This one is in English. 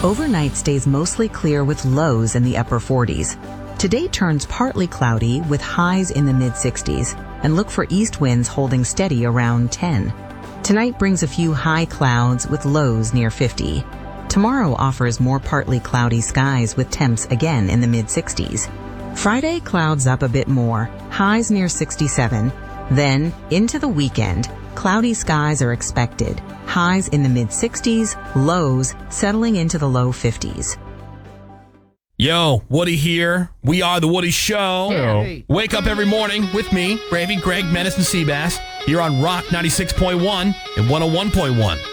Overnight stays mostly clear with lows in the upper 40s. Today turns partly cloudy with highs in the mid-60s, and look for east winds holding steady around 10. Tonight brings a few high clouds with lows near 50. Tomorrow offers more partly cloudy skies with temps again in the mid-60s. Friday clouds up a bit more, highs near 67. Then, into the weekend, cloudy skies are expected, highs in the mid-60s, lows settling into the low 50s. Yo, Woody here. We are The Woody Show. Hey. Wake up every morning with me, Gravy, Greg, Menace, and Seabass, here on Rock 96.1 and 101.1.